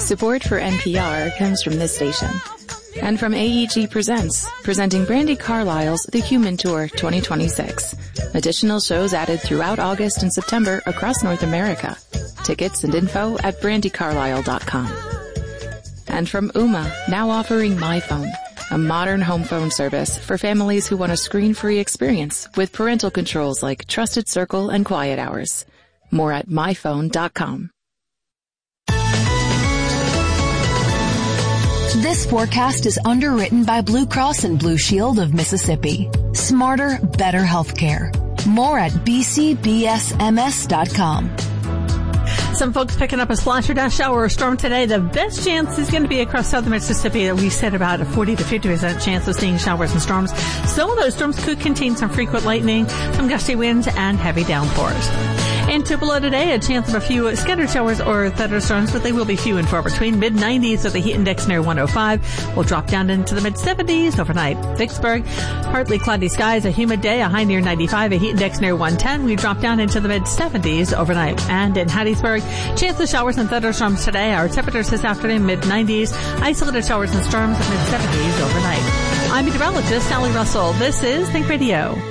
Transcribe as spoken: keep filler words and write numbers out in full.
Support for N P R comes from this station. And from A E G Presents, presenting Brandi Carlile's The Human Tour twenty twenty-six. Additional shows added throughout August and September across North America. Tickets and info at brandi carlile dot com. And from Ooma, now offering MyPhone, a modern home phone service for families who want a screen-free experience with parental controls like Trusted Circle and Quiet Hours. More at my phone dot com. This forecast is underwritten by Blue Cross and Blue Shield of Mississippi. Smarter, better healthcare. More at b c b s m s dot com. Some folks picking up a splash or dash shower or storm today. The best chance is going to be across southern Mississippi. We said about a forty to fifty percent chance of seeing showers and storms. Some of those storms could contain some frequent lightning, some gusty winds, and heavy downpours. In Tupelo today, a chance of a few scattered showers or thunderstorms, but they will be few and far between. mid nineties with a heat index near one oh five. We'll drop down into the mid seventies overnight. Vicksburg, partly cloudy skies, a humid day, a high near ninety-five, a heat index near one ten. We drop down into the mid seventies overnight. And in Hattiesburg, chance of showers and thunderstorms today. Our temperatures this afternoon, mid nineties. Isolated showers and storms, mid seventies overnight. I'm meteorologist Sally Russell. This is Think Radio.